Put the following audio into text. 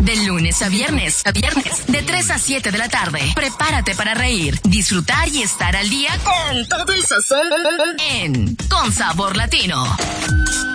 De lunes a viernes, de 3 a 7 de la tarde. Prepárate para reír, disfrutar y estar al día con todo el sazón en Con Sabor Latino.